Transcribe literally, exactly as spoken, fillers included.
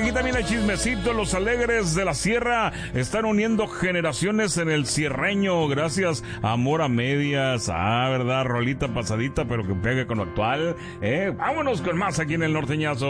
aquí también hay chismecito. Los Alegres de la Sierra están uniendo generaciones en el cierreño. Gracias a Amor a Medias. Ah, verdad, rolita pasadita, pero que pegue con lo actual. Eh, vámonos con más aquí en el Norteñazo.